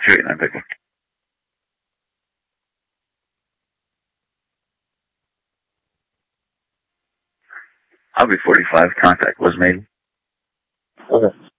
289 Pickle. I'll be 45. Contact was made. Okay.